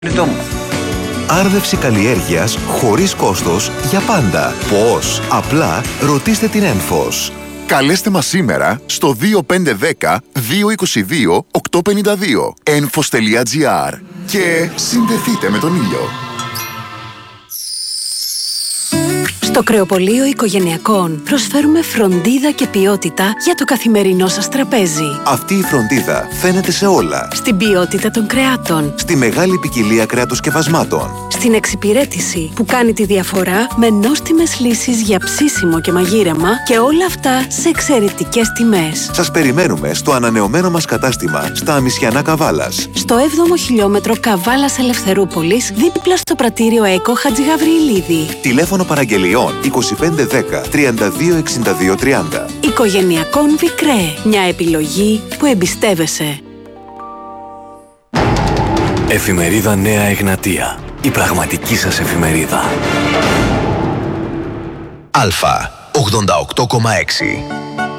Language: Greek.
Άρδευση καλλιέργειας χωρίς κόστος για πάντα. Πώς? Απλά ρωτήστε την Ένφος. Καλέστε μας σήμερα στο 2510 222 852 enfos.gr και συνδεθείτε με τον ήλιο. Στο Κρεοπωλείο Οικογενειακών προσφέρουμε φροντίδα και ποιότητα για το καθημερινό σας τραπέζι. Αυτή η φροντίδα φαίνεται σε όλα. Στην ποιότητα των κρεάτων. Στη μεγάλη ποικιλία κρεατοσκευασμάτων. Στην εξυπηρέτηση που κάνει τη διαφορά με νόστιμες λύσεις για ψήσιμο και μαγείρεμα και όλα αυτά σε εξαιρετικές τιμές. Σας περιμένουμε στο ανανεωμένο μας κατάστημα στα Αμισιανά Καβάλας. Στο 7ο χιλιόμετρο Καβάλας Ελευθερούπολης, δίπλα στο πρατήριο ΕΚΟ Χατζηγαβριηλίδη. Τηλέφωνο παραγγελιών 2510 32 62 30. Οικογενειακών Βικρέ. Μια επιλογή που εμπιστεύεσαι. Εφημερίδα Νέα Εγνατία. Η πραγματική σας εφημερίδα. Αλφα 88,6.